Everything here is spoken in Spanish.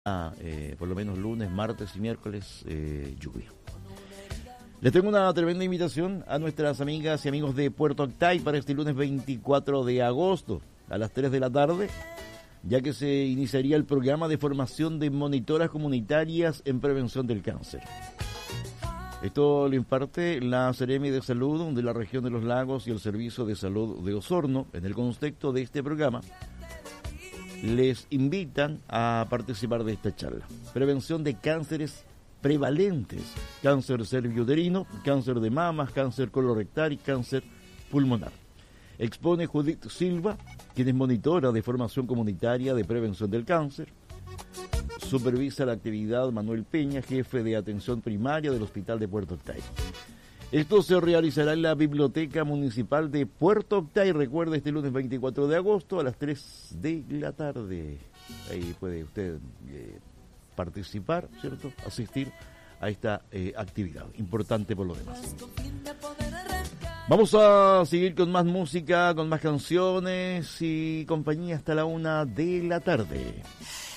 por lo menos lunes, martes y miércoles, lluvia. Les tengo una tremenda invitación a nuestras amigas y amigos de Puerto Octay para este lunes 24 de agosto a las 3 de la tarde, ya que se iniciaría el programa de formación de monitoras comunitarias en prevención del cáncer. Esto lo imparte la Seremi de Salud de la región de los Lagos y el Servicio de Salud de Osorno. En el contexto de este programa, les invitan a participar de esta charla. Prevención de cánceres prevalentes: cáncer cerviuterino, cáncer de mamas, cáncer colorectal y cáncer pulmonar. Expone Judith Silva, quien es monitora de formación comunitaria de prevención del cáncer. Supervisa la actividad Manuel Peña, jefe de atención primaria del Hospital de Puerto Octay. Esto se realizará en la Biblioteca Municipal de Puerto Octay. Recuerde, este lunes 24 de agosto a las 3 de la tarde. Ahí puede usted participar, ¿cierto? Asistir a esta actividad, importante por lo demás. Vamos a seguir con más música, con más canciones y compañía hasta la 1 de la tarde.